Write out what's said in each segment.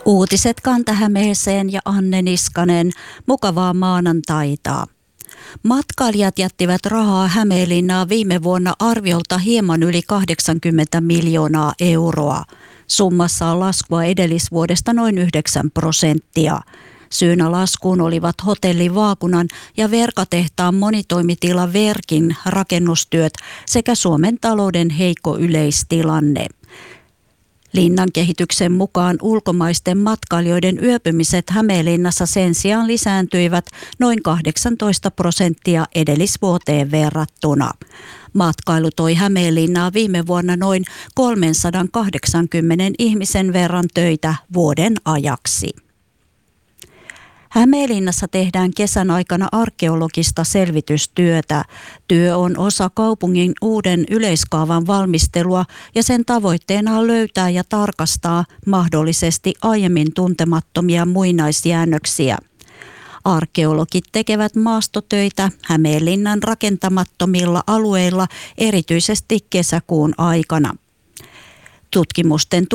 Uutiset Kanta-Hämeeseen ja Anne Niskanen. Mukavaa maanantaita. Matkailijat jättivät rahaa Hämeenlinnaan viime vuonna arviolta hieman yli 80 miljoonaa euroa. Summassa on laskua edellisvuodesta noin 9%. Syynä laskuun olivat hotellin Vaakunan ja Verkatehtaan monitoimitila Verkin rakennustyöt sekä Suomen talouden heikko yleistilanne. Linnan kehityksen mukaan ulkomaisten matkailijoiden yöpymiset Hämeenlinnassa sen sijaan lisääntyivät noin 18% edellisvuoteen verrattuna. Matkailu toi Hämeenlinnaan viime vuonna noin 380 ihmisen verran töitä vuoden ajaksi. Hämeenlinnassa tehdään kesän aikana arkeologista selvitystyötä. Työ on osa kaupungin uuden yleiskaavan valmistelua ja sen tavoitteena on löytää ja tarkastaa mahdollisesti aiemmin tuntemattomia muinaisjäännöksiä. Arkeologit tekevät maastotöitä Hämeenlinnan rakentamattomilla alueilla erityisesti kesäkuun aikana. Tutkimuksen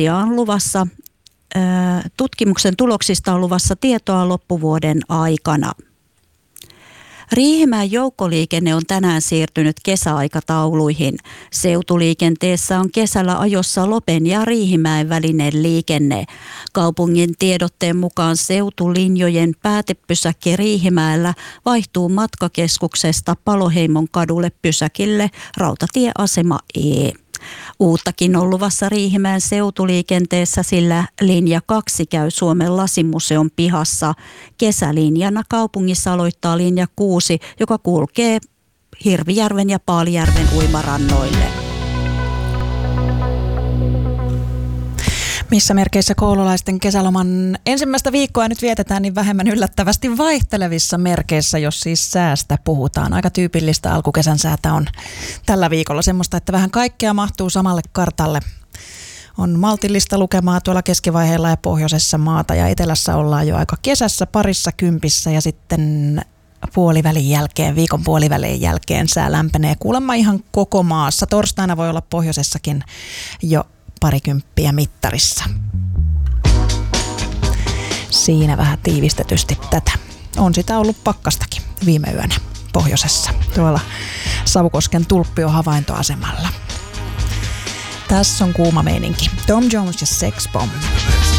tuloksista on luvassa tietoa loppuvuoden aikana. Riihimäen joukkoliikenne on tänään siirtynyt kesäaikatauluihin. Seutuliikenteessä on kesällä ajossa Lopen ja Riihimäen välinen liikenne. Kaupungin tiedotteen mukaan seutulinjojen päätepysäkki Riihimäellä vaihtuu matkakeskuksesta Paloheimon kadulle pysäkille rautatieasema E. Uuttakin on luvassa Riihimäen seutuliikenteessä, sillä linja 2 käy Suomen lasimuseon pihassa. Kesälinjana kaupungissa aloittaa linja 6, joka kulkee Hirvijärven ja Paalijärven uimarannoille. Missä merkeissä koululaisten kesäloman ensimmäistä viikkoa nyt vietetään, niin vähemmän yllättävästi vaihtelevissa merkeissä, jos siis säästä puhutaan. Aika tyypillistä alkukesän säätä on tällä viikolla semmoista, että vähän kaikkea mahtuu samalle kartalle. On maltillista lukemaa tuolla keskivaiheella ja pohjoisessa maata ja etelässä ollaan jo aika kesässä parissa kympissä ja sitten viikon puolivälin jälkeen sää lämpenee kuulemma ihan koko maassa. Torstaina voi olla pohjoisessakin jo parikymppiä mittarissa. Siinä vähän tiivistetysti tätä. On sitä ollut pakkastakin viime yönä pohjoisessa, tuolla Savukosken Tulppio-havaintoasemalla. Tässä on kuuma meininki. Tom Jones ja Sex Bomb.